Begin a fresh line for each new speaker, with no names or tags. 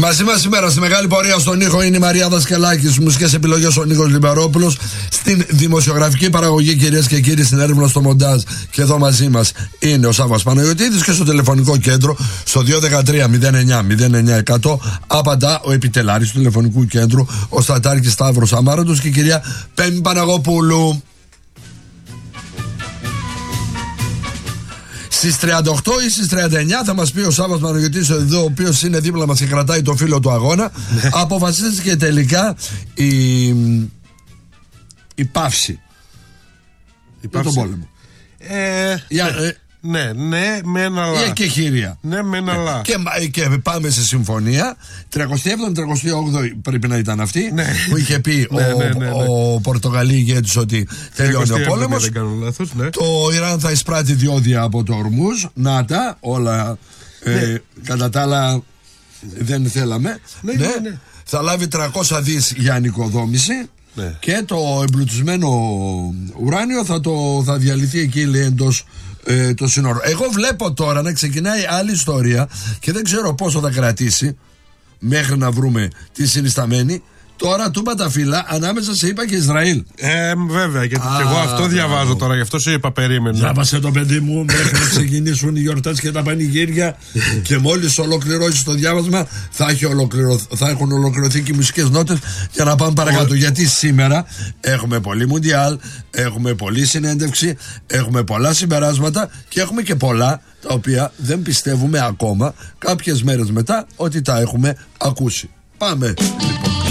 Μαζί μας σήμερα στη μεγάλη πορεία στον ήχο είναι η Μαρία Δασκαλάκη, στις μουσικές επιλογές ο Νίκος Λιμπερόπουλος, στην δημοσιογραφική παραγωγή, κυρίες και κύριοι, στην έρευνα, στο μοντάζ. Και εδώ μαζί μας είναι ο Σάββας Παναγιωτίδης και στο τηλεφωνικό κέντρο στο 213-09-09-100 απαντά ο επιτελάρης του τηλεφωνικού κέντρου, ο Στατάρχης Σταύρος Αμάραντος και η κυρία Πέμη Παναγοπούλου. Στις 38 ή στις 39 θα μας πει ο Σάββας Παναγιωτής εδώ, ο οποίος είναι δίπλα μας και κρατάει το φύλλο του αγώνα. Αποφασίστηκε τελικά η παύση. Για τον πόλεμο.
Ναι, με ένα αλλά.
Η εκεχηρία.
Ναι, με ένα αλλά.
Και πάμε σε συμφωνία. 37η-38η πρέπει να ήταν αυτή, ναι, που είχε πει ο Πορτογαλί ηγέτης ότι τελειώνει ο πόλεμος.
Δεν κάνω λάθος, ναι.
Το Ιράν θα εισπράττει διόδια από το Ορμούζ. Να τα όλα. Κατά τα άλλα δεν θέλαμε. Ναι. Θα λάβει 300 δις για ανοικοδόμηση. Ναι. Και το εμπλουτισμένο ουράνιο θα διαλυθεί εκεί, λέει, εντός το σύνορο. Εγώ βλέπω τώρα να ξεκινάει άλλη ιστορία και δεν ξέρω πόσο θα κρατήσει μέχρι να βρούμε τη συνισταμένη. Τώρα του είπα τα φύλλα ανάμεσα σε ΗΠΑ και Ισραήλ.
Βέβαια, γιατί και εγώ αυτό διαβάζω τώρα, γι' αυτό σε είπα περίμενε.
Διάβασε το παιδί μου μέχρι να ξεκινήσουν οι γιορτές και τα πανηγύρια και μόλις ολοκληρώσει το διάβασμα θα έχουν ολοκληρωθεί και οι μουσικές νότες για να πάμε παρακάτω. Γιατί σήμερα έχουμε πολύ Μουντιάλ, έχουμε πολλή συνέντευξη, έχουμε πολλά συμπεράσματα και έχουμε και πολλά τα οποία δεν πιστεύουμε ακόμα κάποιες μέρες μετά ότι τα έχουμε ακούσει. Πάμε λοιπόν.